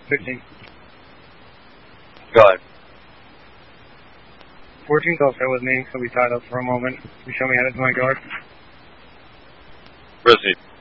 15. Go ahead. 14th also with me, so we tied up for a moment. You show me how to do my guard. Proceed.